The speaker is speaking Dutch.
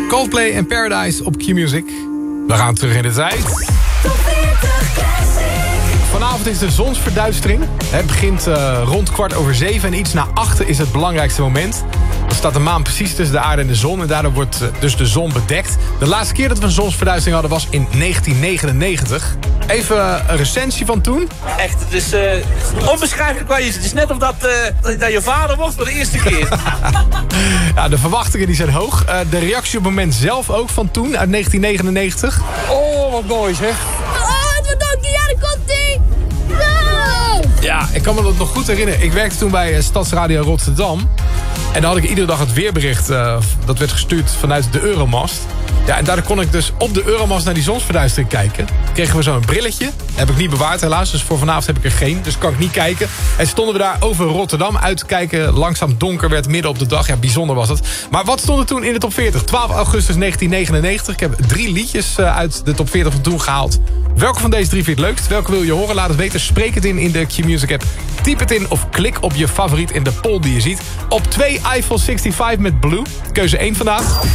Coldplay en Paradise op Q-Music. We gaan terug in de tijd. Vanavond is de zonsverduistering. Het begint rond 7:15 en iets na 8 is het belangrijkste moment. Dan staat de maan precies tussen de aarde en de zon en daardoor wordt dus de zon bedekt. De laatste keer dat we een zonsverduistering hadden was in 1999. Even een recensie van toen. Echt, het is onbeschrijfelijk waar je zit. Het is net of dat je vader wordt voor de eerste keer. Ja, de verwachtingen die zijn hoog. De reactie op het moment zelf ook van toen, uit 1999. Oh, wat mooi zeg. Oh, het wordt ook, ja, daar komt ie. No! Ja, ik kan me dat nog goed herinneren. Ik werkte toen bij Stadsradio Rotterdam. En dan had ik iedere dag het weerbericht. Dat werd gestuurd vanuit de Euromast. Ja, en daardoor kon ik dus op de Euromast naar die zonsverduistering kijken. Kregen we zo'n brilletje. Heb ik niet bewaard helaas, dus voor vanavond heb ik er geen. Dus kan ik niet kijken. En stonden we daar over Rotterdam uit te kijken. Langzaam donker werd midden op de dag. Ja, bijzonder was het. Maar wat stond er toen in de top 40? 12 augustus 1999. Ik heb 3 liedjes uit de top 40 van toen gehaald. Welke van deze 3 vind je het leukst? Welke wil je horen? Laat het weten. Spreek het in de Q-Music app. Typ het in of klik op je favoriet in de poll die je ziet. Op 2 Eiffel 65 met Blue. Keuze 1 vandaag.